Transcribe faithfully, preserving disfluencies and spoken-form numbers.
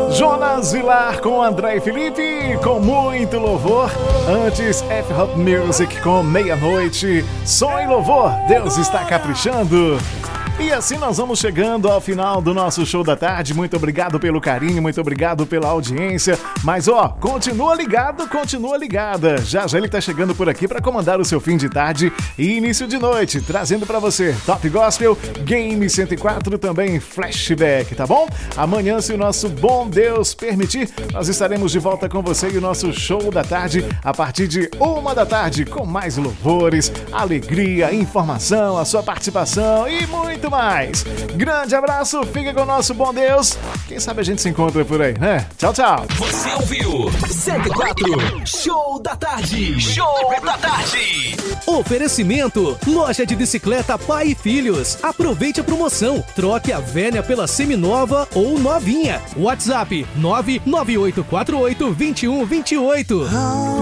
Jonas Vilar com André e Felipe, com muito louvor. Antes, F-Hop Music com Meia-Noite. Som e louvor, Deus está caprichando. E assim nós vamos chegando ao final do nosso show da tarde. Muito obrigado pelo carinho, muito obrigado pela audiência. Mas ó, continua ligado, continua ligada. Já já ele tá chegando por aqui para comandar o seu fim de tarde e início de noite, trazendo para você Top Gospel, Game cento e quatro, também Flashback, tá bom? Amanhã, se o nosso bom Deus permitir, nós estaremos de volta com você e o nosso show da tarde a partir de uma da tarde, com mais louvores, alegria, informação, a sua participação e muito mais. Grande abraço, fica com o nosso bom Deus. Quem sabe a gente se encontra por aí, né? Tchau, tchau. Você ouviu cento e quatro Show da Tarde. Show da Tarde. Oferecimento: loja de bicicleta Pai e Filhos. Aproveite a promoção. Troque a velha pela seminova ou novinha. WhatsApp nove nove oito quatro oito dois um dois oito.